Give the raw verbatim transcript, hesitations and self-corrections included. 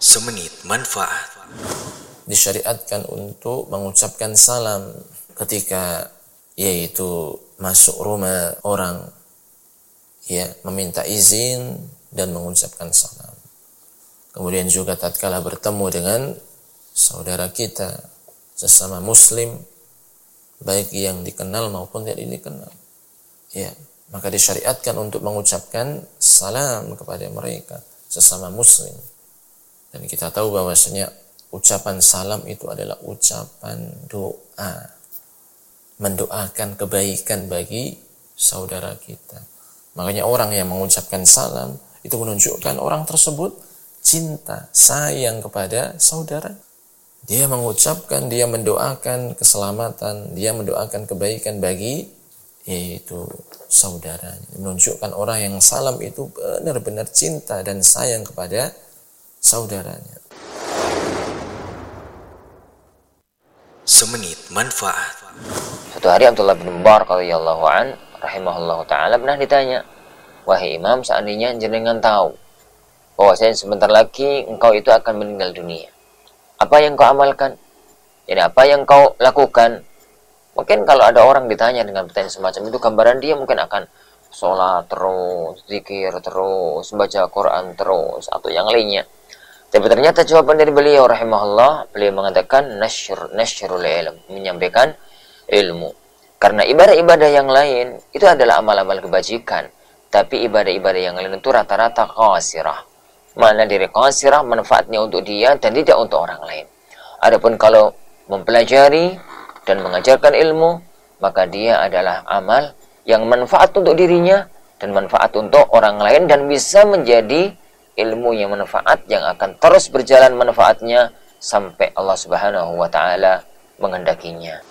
Semenit manfaat. Disyariatkan untuk mengucapkan salam ketika yaitu masuk rumah orang, ya, meminta izin dan mengucapkan salam. Kemudian juga tatkala bertemu dengan saudara kita sesama muslim, baik yang dikenal maupun tidak dikenal, ya, maka disyariatkan untuk mengucapkan salam kepada mereka sesama muslim. Dan kita tahu bahwasanya ucapan salam itu adalah ucapan doa, mendoakan kebaikan bagi saudara kita. Makanya orang yang mengucapkan salam itu menunjukkan orang tersebut cinta, sayang kepada saudara. Dia mengucapkan, dia mendoakan keselamatan, dia mendoakan kebaikan bagi yaitu saudaranya. Menunjukkan orang yang salam itu benar-benar cinta dan sayang kepada saudaranya. Semenit manfaat. Suatu hari Abdullah bin Mubarak radhiyallahu an rahimahullahu taala pernah ditanya, "Wahai Imam, seandainya jenengan tahu bahwa saya sebentar lagi engkau itu akan meninggal dunia, apa yang kau amalkan? Jadi apa yang kau lakukan?" Mungkin kalau ada orang ditanya dengan pertanyaan semacam itu, gambaran dia mungkin akan sholat terus, zikir terus, baca Quran terus, atau yang lainnya. Tapi ternyata jawaban dari beliau rahimahullah, beliau mengatakan nasyr nasyrul ilm, menyampaikan ilmu. Karena ibadah-ibadah yang lain itu adalah amal-amal kebajikan, tapi ibadah-ibadah yang lain itu rata-rata qasirah. Mana dari qasirah, manfaatnya untuk dia dan tidak untuk orang lain. Adapun kalau mempelajari dan mengajarkan ilmu, maka dia adalah amal yang manfaat untuk dirinya dan manfaat untuk orang lain, dan bisa menjadi ilmu yang manfaat yang akan terus berjalan manfaatnya sampai Allah Subhanahu wa taala menghendakinya.